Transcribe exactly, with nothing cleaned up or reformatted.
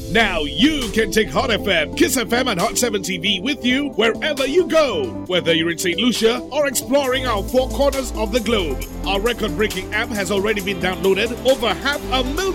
Now you can take Hot F M, Kiss F M, and Hot seven T V with you wherever you go. Whether you're in Saint Lucia or exploring our four corners of the globe, our record-breaking app has already been downloaded over half a million